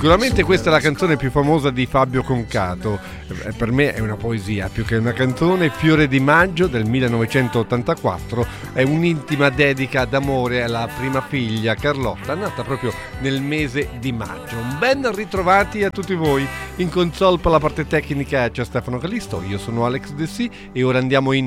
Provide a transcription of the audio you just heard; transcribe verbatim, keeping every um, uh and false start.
Sicuramente questa è la canzone più famosa di Fabio Concato. Eh, Per me è una poesia più che una canzone. Fiore di maggio del millenovecentottantaquattro è un'intima dedica d'amore alla prima figlia Carlotta, nata proprio nel mese di maggio. Un ben ritrovati a tutti voi. In console per la parte tecnica c'è Stefano Callisto, io sono Alex De C e ora andiamo in